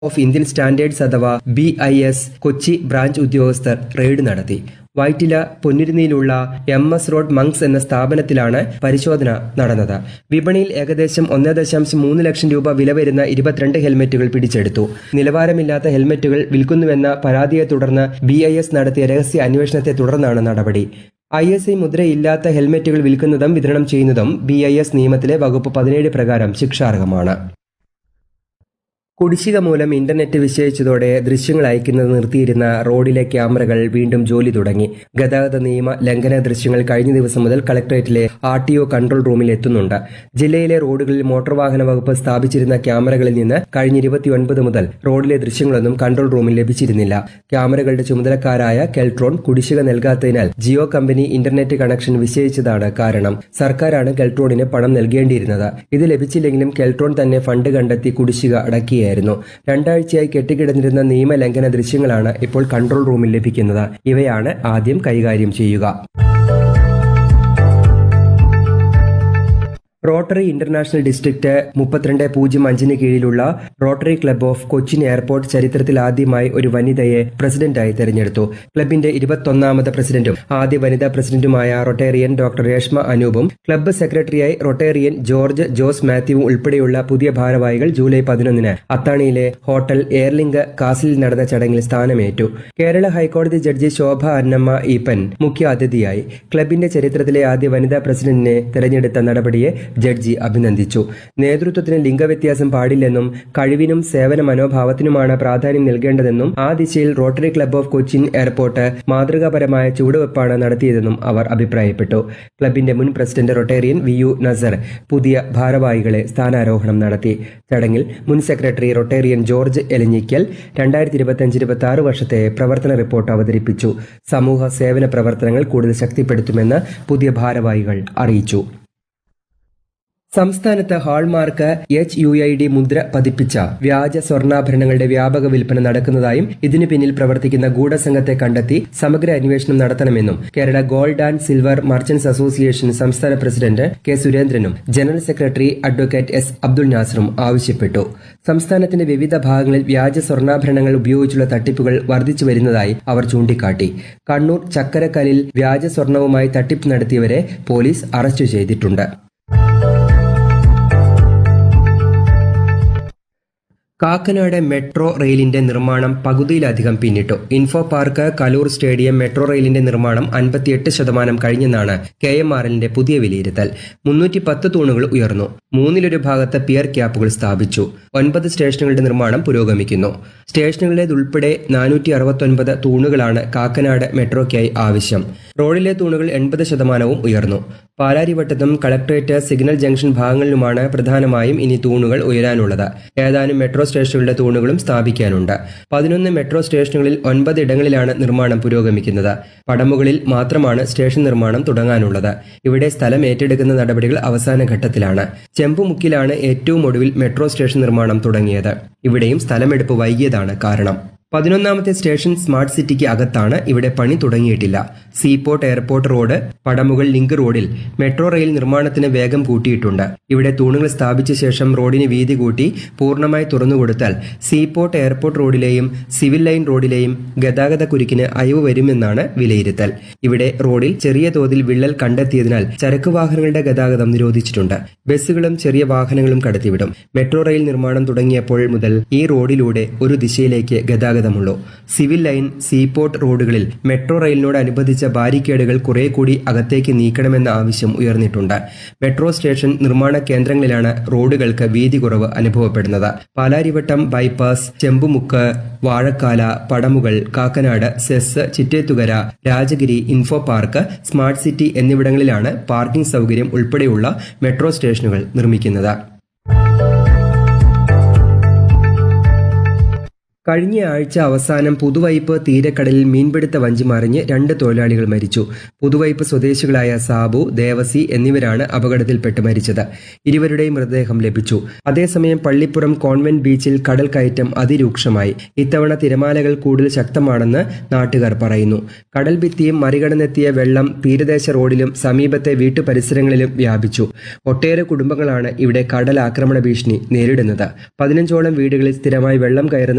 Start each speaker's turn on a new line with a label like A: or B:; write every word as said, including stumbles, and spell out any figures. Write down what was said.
A: Of Indian standards അഥവാ B I S Kochi branch ഉദ്യോഗസ്ഥർ raid നടത്തി. വൈറ്റില പൊന്നുരുന്നിയിലുള്ള എം എസ് റോഡ് മങ്സ് എന്ന സ്ഥാപനത്തിലാണ് പരിശോധന നടന്നത്. വിപണിയിൽ ഏകദേശം ഒന്ന് ദശാംശം മൂന്ന് ലക്ഷം രൂപ വില വരുന്ന ഇരുപത്തിരണ്ട് ഹെൽമറ്റുകൾ പിടിച്ചെടുത്തു. നിലവാരമില്ലാത്ത ഹെൽമറ്റുകൾ വിൽക്കുന്നുവെന്ന പരാതിയെ തുടർന്ന് ബി ഐ എസ് നടത്തിയ രഹസ്യ അന്വേഷണത്തെ തുടർന്നാണ് നടപടി. ഐ എസ് ഐ മുദ്രയില്ലാത്ത ഹെൽമറ്റുകൾ വിൽക്കുന്നതും വിതരണം ചെയ്യുന്നതും ബി ഐ എസ് നിയമത്തിലെ വകുപ്പ് പതിനേഴ് പ്രകാരം ശിക്ഷാർഹമാണ്. കുടിശ്ശിക മൂലം ഇന്റർനെറ്റ് വിച്ഛേദിച്ചതോടെ ദൃശ്യങ്ങൾ അയക്കുന്നത് നിർത്തിയിരുന്ന റോഡിലെ ക്യാമറകൾ വീണ്ടും ജോലി തുടങ്ങി. ഗതാഗത നിയമ ലംഘന ദൃശ്യങ്ങൾ കഴിഞ്ഞ ദിവസം മുതൽ കളക്ടറേറ്റിലെ ആർ ടി ഒ കൺട്രോൾ റൂമിൽ എത്തുന്നുണ്ട്. ജില്ലയിലെ റോഡുകളിൽ മോട്ടോർ വാഹന വകുപ്പ് സ്ഥാപിച്ചിരുന്ന ക്യാമറകളിൽ നിന്ന് കഴിഞ്ഞ ഇരുപത്തിയൊൻപത് മുതൽ റോഡിലെ ദൃശ്യങ്ങളൊന്നും കൺട്രോൾ റൂമിൽ ലഭിച്ചിരുന്നില്ല. ക്യാമറകളുടെ ചുമതലക്കാരായ കെൽട്രോൺ കുടിശ്ശിക നൽകാത്തതിനാൽ ജിയോ കമ്പനി ഇന്റർനെറ്റ് കണക്ഷൻ വിച്ഛേദിച്ചതാണ് കാരണം. സർക്കാരാണ് കെൽട്രോണിന് പണം നൽകേണ്ടിയിരുന്നത്. ഇത് ലഭിച്ചില്ലെങ്കിലും കെൽട്രോൺ തന്നെ ഫണ്ട് കണ്ടെത്തി കുടിശ്ശിക അടക്കിയായിരുന്നു. രണ്ടാഴ്ചയായി കെട്ടിക്കിടന്നിരുന്ന നിയമലംഘന ദൃശ്യങ്ങളാണ് ഇപ്പോൾ കൺട്രോൾ റൂമിൽ ലഭിക്കുന്നത്. ഇവയാണ് ആദ്യം കൈകാര്യം ചെയ്യുക. റോട്ടറി ഇന്റർനാഷണൽ ഡിസ്ട്രിക്ട് മുപ്പത്തിരണ്ട് പൂജ്യം അഞ്ചിന് കീഴിലുള്ള rotary club of Cochin airport ചരിത്രത്തിൽ ആദ്യമായി ഒരു വനിതയെ പ്രസിഡന്റായി തെരഞ്ഞെടുത്തു. ക്ലബിന്റെ ഇരുപത്തൊന്നാമത് പ്രസിഡന്റും ആദ്യ വനിതാ പ്രസിഡന്റുമായ റൊട്ടേറിയൻ ഡോക്ടർ രേഷ്മ അനൂപും ക്ലബ്ബ് സെക്രട്ടറിയായി റൊട്ടേറിയൻ ജോർജ് ജോസ് മാത്യുവും ഉൾപ്പെടെയുള്ള പുതിയ ഭാരവാഹികൾ ജൂലൈ പതിനൊന്നിന് അത്താണിയിലെ ഹോട്ടൽ എയർലിങ്ക് കാസിലിൽ നടന്ന ചടങ്ങിൽ സ്ഥാനമേറ്റു. കേരള ഹൈക്കോടതി ജഡ്ജി ശോഭ അന്നമ്മ ഈപ്പൻ മുഖ്യ അതിഥിയായി. ക്ലബിന്റെ ചരിത്രത്തിലെ ആദ്യ വനിതാ പ്രസിഡന്റിനെ തെരഞ്ഞെടുത്ത നടപടിയെ ജഡ്ജി അഭിനന്ദിച്ചു. നേതൃത്വത്തിന് ലിംഗവ്യത്യാസം പാടില്ലെന്നും കഴിവിനും സേവന മനോഭാവത്തിനുമാണ് പ്രാധാന്യം നൽകേണ്ടതെന്നും ആ ദിശയിൽ rotary club of Cochin airport മാതൃകാപരമായ ചുവടുവെപ്പാണ് നടത്തിയതെന്നും അവർ അഭിപ്രായപ്പെട്ടു. ക്ലബിന്റെ മുൻ president Rotarian V U Nasar പുതിയ ഭാരവാഹികളെ സ്ഥാനാരോഹണം നടത്തി. ചടങ്ങിൽ മുൻ സെക്രട്ടറി റൊട്ടേറിയൻ ജോർജ് എലഞ്ഞിക്കൽ രണ്ടായിരത്തി ഇരുപത്തിയഞ്ച് ഇരുപത്തി ആറ് വർഷത്തെ പ്രവർത്തന റിപ്പോർട്ട് അവതരിപ്പിച്ചു. സമൂഹ സേവന പ്രവർത്തനങ്ങൾ കൂടുതൽ ശക്തിപ്പെടുത്തുമെന്ന് പുതിയ ഭാരവാഹികൾ അറിയിച്ചു. സംസ്ഥാനത്ത് hallmark H U I D മുദ്ര പതിപ്പിച്ച വ്യാജ സ്വർണ്ണാഭരണങ്ങളുടെ വ്യാപക വിൽപ്പന നടക്കുന്നതായും ഇതിനു പിന്നിൽ പ്രവർത്തിക്കുന്ന ഗൂഢസംഘത്തെ കണ്ടെത്തി സമഗ്ര അന്വേഷണം നടത്തണമെന്നും Kerala gold and silver merchants association സംസ്ഥാന പ്രസിഡന്റ് കെ സുരേന്ദ്രനും general secretary advocate S Abdul നാസറും ആവശ്യപ്പെട്ടു. സംസ്ഥാനത്തിന്റെ വിവിധ ഭാഗങ്ങളിൽ വ്യാജ സ്വർണ്ണാഭരണങ്ങൾ ഉപയോഗിച്ചുള്ള തട്ടിപ്പുകൾ വർദ്ധിച്ചു വരുന്നതായി അവർ ചൂണ്ടിക്കാട്ടി. കണ്ണൂർ ചക്കരക്കലിൽ വ്യാജ സ്വർണവുമായി തട്ടിപ്പ് നടത്തിയവരെ പോലീസ് അറസ്റ്റ് ചെയ്തിട്ടുണ്ട്. കാക്കനാട് മെട്രോ റെയിലിന്റെ നിർമ്മാണം പകുതിയിലധികം പിന്നിട്ടു. Info park Kaloor stadium metro റെയിലിന്റെ നിർമ്മാണം അൻപത്തിയെട്ട് ശതമാനം കഴിഞ്ഞെന്നാണ് കെ എം ആർ എല്ലിന്റെ പുതിയ വിലയിരുത്തൽ. മുന്നൂറ്റി പത്ത് തൂണുകൾ ഉയർന്നു. മൂന്നിലൊരു ഭാഗത്ത് പിയർ ക്യാപ്പുകൾ സ്ഥാപിച്ചു. ഒൻപത് സ്റ്റേഷനുകളുടെ നിർമ്മാണം പുരോഗമിക്കുന്നു. സ്റ്റേഷനുകളേതുൾപ്പെടെ നാനൂറ്റി അറുപത്തൊൻപത് തൂണുകളാണ് കാക്കനാട് മെട്രോയ്ക്കായി ആവശ്യം. റോഡിലെ തൂണുകൾ എൺപത് ശതമാനവും ഉയർന്നു. പാലാരിവട്ടത്തും കളക്ടറേറ്റ് സിഗ്നൽ ജംഗ്ഷൻ ഭാഗങ്ങളിലുമാണ് പ്രധാനമായും ഇനി തൂണുകൾ ഉയരാനുള്ളത്. ഏതാനും മെട്രോ സ്റ്റേഷനുകളുടെ തൂണുകളും സ്ഥാപിക്കാനുണ്ട്. പതിനൊന്ന് മെട്രോ സ്റ്റേഷനുകളിൽ ഒൻപത് ഇടങ്ങളിലാണ് നിർമ്മാണം പുരോഗമിക്കുന്നത്. പടമുകളിൽ മാത്രമാണ് സ്റ്റേഷൻ നിർമ്മാണം തുടങ്ങാനുള്ളത്. ഇവിടെ സ്ഥലം ഏറ്റെടുക്കുന്ന നടപടികൾ അവസാന ഘട്ടത്തിലാണ്. ചെമ്പുമുക്കിലാണ് ഏറ്റവും ഒടുവിൽ മെട്രോ സ്റ്റേഷൻ നിർമ്മാണം തുടങ്ങിയത്. ഇവിടെയും സ്ഥലമെടുപ്പ് വൈകിയതാണ് കാരണം. പതിനൊന്നാമത്തെ സ്റ്റേഷൻ സ്മാർട്ട് സിറ്റിക്ക് അകത്താണ്. ഇവിടെ പണി തുടങ്ങിയിട്ടില്ല. Seaport airport road, Padamugal link റോഡിൽ മെട്രോ റെയിൽ നിർമ്മാണത്തിന് വേഗം കൂട്ടിയിട്ടുണ്ട്. ഇവിടെ തൂണുകൾ സ്ഥാപിച്ച ശേഷം റോഡിന് വീതി കൂട്ടി പൂർണ്ണമായി തുറന്നുകൊടുത്താൽ സീപോർട്ട് എയർപോർട്ട് റോഡിലെയും സിവിൽ ലൈൻ റോഡിലെയും ഗതാഗത കുരുക്കിന് അയവ് വരുമെന്നാണ് വിലയിരുത്തൽ. ഇവിടെ റോഡിൽ ചെറിയ തോതിൽ വിള്ളൽ കണ്ടെത്തിയതിനാൽ ചരക്ക് വാഹനങ്ങളുടെ ഗതാഗതം നിരോധിച്ചിട്ടുണ്ട്. ബസ്സുകളും ചെറിയ വാഹനങ്ങളും കടത്തിവിടും. മെട്രോ റെയിൽ നിർമ്മാണം തുടങ്ങിയപ്പോൾ മുതൽ ഈ റോഡിലൂടെ ഒരു ദിശയിലേക്ക് ഗതാഗതം ുള്ളൂ. സിവിൽ ലൈൻ, സീപോർട്ട് റോഡുകളിൽ മെട്രോ റെയിലിനോടനുബന്ധിച്ച ബാരിക്കേഡുകൾ കുറെ കൂടി അകത്തേക്ക് നീക്കണമെന്ന ആവശ്യം ഉയർന്നിട്ടുണ്ട്. മെട്രോ സ്റ്റേഷൻ നിർമ്മാണ കേന്ദ്രങ്ങളിലാണ് റോഡുകൾക്ക് വീതി കുറവ് അനുഭവപ്പെടുന്നത്. Palarivattom bypass, Chembumukku, Vazhakkala, Padamugal, Kakkanad, cess, Chittethukara, Rajagiri, info park, smart city എന്നിവിടങ്ങളിലാണ് പാർക്കിംഗ് സൗകര്യം ഉൾപ്പെടെയുള്ള മെട്രോ സ്റ്റേഷനുകൾ നിർമ്മിക്കുന്നത്. കഴിഞ്ഞ ആഴ്ച അവസാനം പുതുവൈപ്പ് തീരക്കടലിൽ മീൻപിടുത്ത വഞ്ചി മറിഞ്ഞ് രണ്ട് തൊഴിലാളികൾ മരിച്ചു. പുതുവൈപ്പ് സ്വദേശികളായ സാബു, ദേവസി എന്നിവരാണ് അപകടത്തിൽപ്പെട്ട് മരിച്ചത്. ഇരുവരുടെയും മൃതദേഹം ലഭിച്ചു. അതേസമയം പള്ളിപ്പുറം കോൺവെന്റ് ബീച്ചിൽ കടൽ കയറ്റം അതിരൂക്ഷമായി. ഇത്തവണ തിരമാലകൾ കൂടുതൽ ശക്തമാണെന്ന് നാട്ടുകാർ പറയുന്നു. കടൽ ഭിത്തിയും മറികടന്നെത്തിയ വെള്ളം തീരദേശ റോഡിലും സമീപത്തെ വീട്ടുപരിസരങ്ങളിലും വ്യാപിച്ചു. ഒട്ടേറെ കുടുംബങ്ങളാണ് ഇവിടെ കടൽ ആക്രമണ ഭീഷണി നേരിടുന്നത്. പതിനഞ്ചോളം വീടുകളിൽ സ്ഥിരമായി വെള്ളം കയറുന്ന